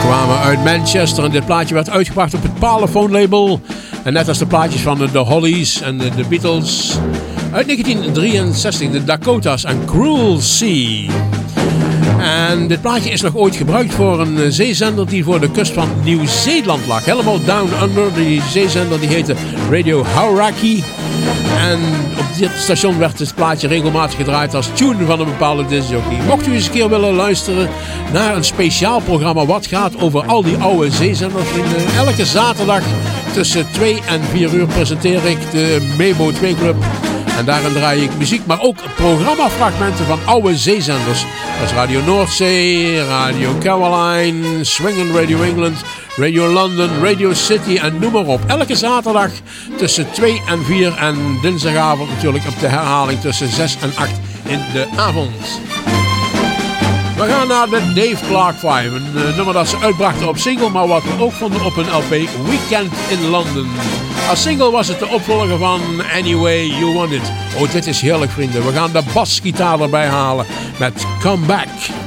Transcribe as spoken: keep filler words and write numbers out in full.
kwamen uit Manchester en dit plaatje werd uitgebracht op het Parlophone label. En net als de plaatjes van de Hollies en de Beatles. Uit negentien drieënzestig de Dakotas en Cruel Sea. En dit plaatje is nog ooit gebruikt voor een zeezender die voor de kust van Nieuw-Zeeland lag. Helemaal down under. Die zeezender die heette Radio Hauraki. En op dit station werd het plaatje regelmatig gedraaid als tune van een bepaalde discjockey. Mocht u eens een keer willen luisteren naar een speciaal programma wat gaat over al die oude zeezenders. Elke zaterdag tussen twee en vier uur presenteer ik de Mebo twee Club. En daarin draai ik muziek, maar ook programmafragmenten van oude zeezenders. Dat is Radio Noordzee, Radio Caroline, Swingen Radio England, Radio London, Radio City en noem maar op. Elke zaterdag tussen twee en vier en dinsdagavond natuurlijk op de herhaling tussen zes en acht in de avond. We gaan naar de Dave Clark vijf, een uh, nummer dat ze uitbrachten op single, maar wat we ook vonden op een L P, Weekend in London. Als single was het de opvolger van Anyway You Want It. Oh, dit is heerlijk, vrienden. We gaan de basgitaar erbij halen met Come Back.